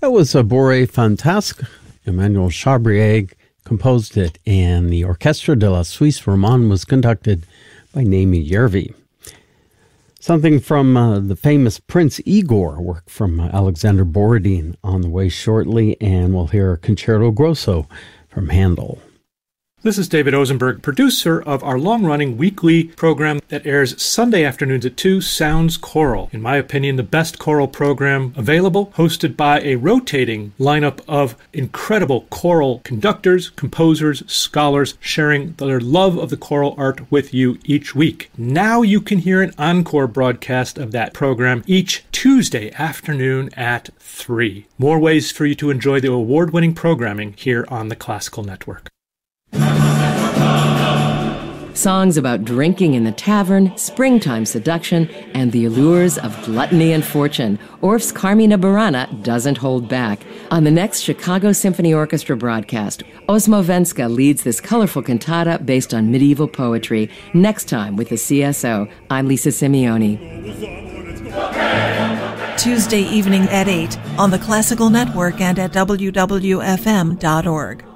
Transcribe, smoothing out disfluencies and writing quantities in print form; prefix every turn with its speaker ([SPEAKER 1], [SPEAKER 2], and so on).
[SPEAKER 1] That was a Bourrée Fantasque. Emmanuel Chabrier composed it, and the Orchestre de la Suisse Romande was conducted by Naimi Yervi. Something from the famous Prince Igor, work from Alexander Borodin on the way shortly, and we'll hear Concerto Grosso from Handel.
[SPEAKER 2] This is David Osenberg, producer of our long-running weekly program that airs Sunday afternoons at 2, Sounds Choral. In my opinion, the best choral program available, hosted by a rotating lineup of incredible choral conductors, composers, scholars, sharing their love of the choral art with you each week. Now you can hear an encore broadcast of that program each Tuesday afternoon at 3. More ways for you to enjoy the award-winning programming here on the Classical Network.
[SPEAKER 3] Songs about drinking in the tavern, springtime seduction, and the allures of gluttony and fortune. Orff's Carmina Burana doesn't hold back. On the next Chicago Symphony Orchestra broadcast, Osmo Venska leads this colorful cantata based on medieval poetry. Next time with the CSO, I'm Lisa Simeoni.
[SPEAKER 4] Tuesday evening at 8 on the Classical Network and at wwfm.org.